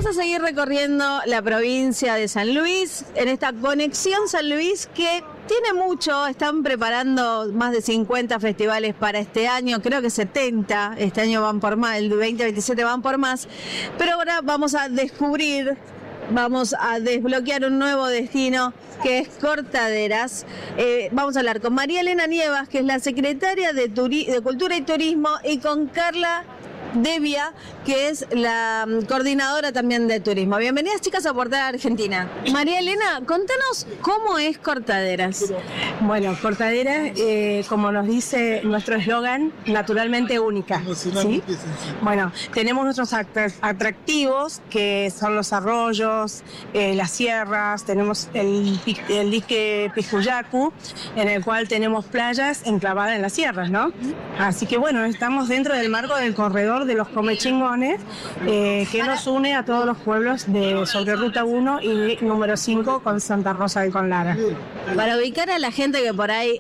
Vamos a seguir recorriendo la provincia de San Luis, en esta conexión San Luis que tiene mucho, están preparando más de 50 festivales para este año, creo que 70, este año van por más, el 2027 van por más, pero ahora vamos a descubrir, vamos a desbloquear un nuevo destino que es Cortaderas. Vamos a hablar con María Elena Nievas, que es la secretaria de Cultura y Turismo, y con Carla Devia, que es la coordinadora también de turismo. Bienvenidas, chicas, a Portal Argentina. María Elena, contanos cómo es Cortaderas. Bueno, Cortaderas, como nos dice nuestro eslogan, naturalmente única, ¿sí? Bueno, tenemos nuestros atractivos, que son los arroyos, las sierras, tenemos el dique Piscuyacu, en el cual tenemos playas enclavadas en las sierras, ¿no? Así que bueno, estamos dentro del marco del corredor de los Comechingones, que nos une a todos los pueblos sobre Ruta 1 y número 5 con Santa Rosa de Conlara. Para ubicar a la gente que por ahí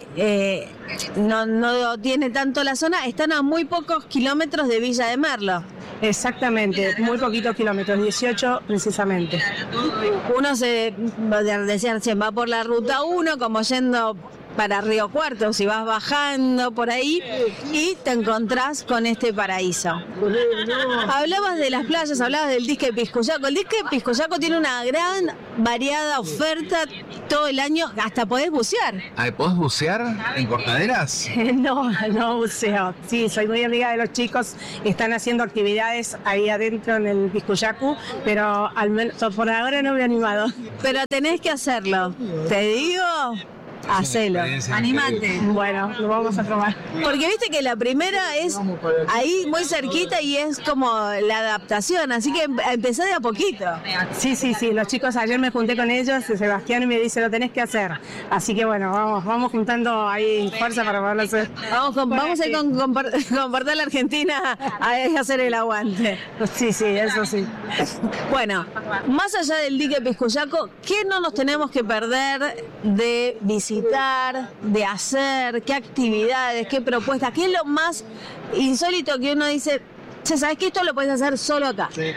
no tiene tanto la zona, están a muy pocos kilómetros de Villa de Merlo. Exactamente, muy poquitos kilómetros, 18 precisamente. Uno decía, va por la Ruta 1 como yendo para Río Cuarto, si vas bajando por ahí y te encontrás con este paraíso. Hablabas de las playas, hablabas del dique Piscuyaco. El dique Piscuyaco tiene una gran variada oferta todo el año, hasta podés bucear. ¿Podés bucear en Cortaderas? No buceo. Sí, soy muy amiga de los chicos, están haciendo actividades ahí adentro en el Piscuyacu, pero al menos por ahora no me he animado. Pero tenés que hacerlo, te digo. Hacelo, animate. Bueno, lo vamos a probar. Porque viste que la primera es ahí muy cerquita y es como la adaptación, así que empecé de a poquito. Sí, los chicos, ayer me junté con ellos, Sebastián me dice, lo tenés que hacer. Así que bueno, vamos juntando ahí fuerza para poderlo hacer. Vamos a ir con Portal Argentina a hacer el aguante. Sí, eso sí. Bueno, más allá del dique Piscuyaco, ¿qué no nos tenemos que perder de visitar, de hacer, qué actividades, qué propuestas, qué es lo más insólito que uno dice, ¿sabes que esto lo puedes hacer solo acá? Sí.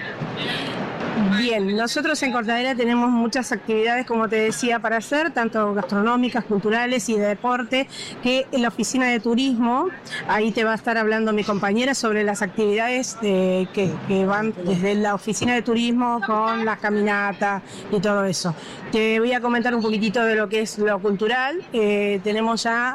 Bien, nosotros en Cortaderas tenemos muchas actividades, como te decía, para hacer, tanto gastronómicas, culturales y de deporte, que en la oficina de turismo, ahí te va a estar hablando mi compañera sobre las actividades que van desde la oficina de turismo con la caminata y todo eso. Te voy a comentar un poquitito de lo que es lo cultural. Tenemos ya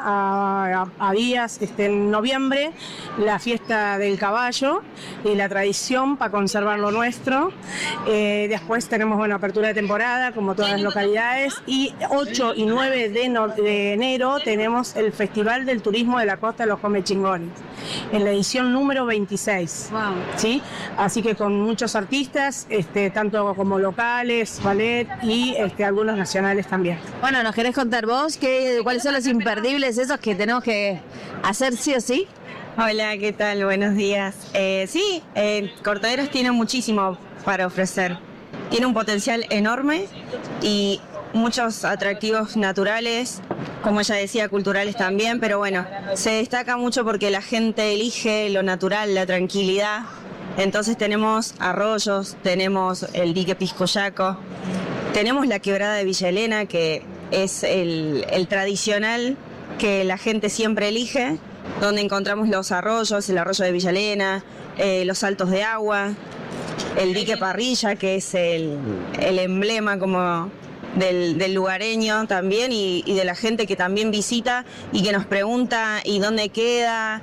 a días, en noviembre, la fiesta del caballo y la tradición para conservar lo nuestro. Después tenemos apertura de temporada, como todas las localidades, y 8 y 9 de enero tenemos el Festival del Turismo de la Costa de los Comechingones, en la edición número 26. Wow. ¿Sí? Así que con muchos artistas, tanto como locales, ballet y algunos nacionales también. Bueno, ¿nos querés contar vos cuáles son los imperdibles esos que tenemos que hacer sí o sí? Hola, ¿qué tal? Buenos días. Sí, Cortaderas tiene muchísimo para ofrecer. Tiene un potencial enorme y muchos atractivos naturales, como ella decía, culturales también, pero bueno, se destaca mucho porque la gente elige lo natural, la tranquilidad. Entonces tenemos arroyos, tenemos el dique Piscuyaco, tenemos la quebrada de Villa Elena, que es el tradicional que la gente siempre elige, donde encontramos los arroyos, el arroyo de Villa Elena, los saltos de agua, el dique Parrilla, que es el emblema como del lugareño también y de la gente que también visita y que nos pregunta ¿y dónde queda?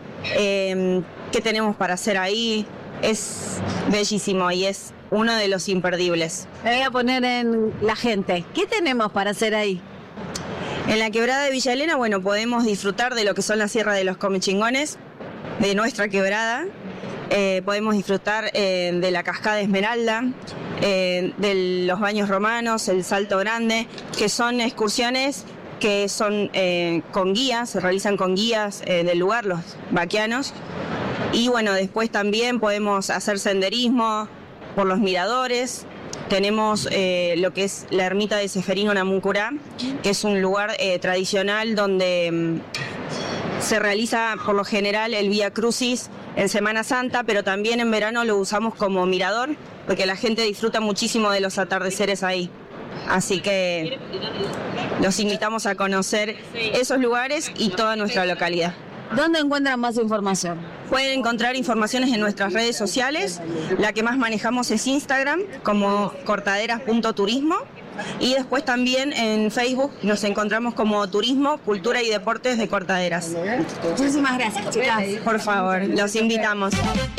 ¿Qué tenemos para hacer ahí? Es bellísimo y es uno de los imperdibles. Me voy a poner en la gente. ¿Qué tenemos para hacer ahí? En la quebrada de Villa Elena, bueno, podemos disfrutar de lo que son la Sierra de los Comechingones, de nuestra quebrada. Podemos disfrutar de la Cascada Esmeralda, de los baños romanos, el Salto Grande, que son excursiones que son con guías, se realizan con guías del lugar, los vaquianos. Y bueno, después también podemos hacer senderismo por los miradores. Tenemos lo que es la ermita de Seferino Namuncurá, que es un lugar tradicional donde se realiza por lo general el Vía Crucis en Semana Santa, pero también en verano lo usamos como mirador, porque la gente disfruta muchísimo de los atardeceres ahí. Así que los invitamos a conocer esos lugares y toda nuestra localidad. ¿Dónde encuentran más información? Pueden encontrar informaciones en nuestras redes sociales. La que más manejamos es Instagram, como cortaderas.turismo. Y después también en Facebook nos encontramos como Turismo, Cultura y Deportes de Cortaderas. Muchísimas gracias, chicas. Por favor, los invitamos.